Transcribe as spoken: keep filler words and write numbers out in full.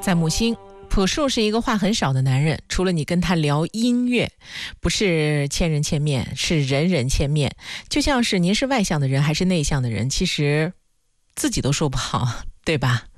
在木星，朴树是一个话很少的男人，除了你跟他聊音乐，不是千人千面，是人人千面。就像是您是外向的人还是内向的人，其实自己都说不好，对吧？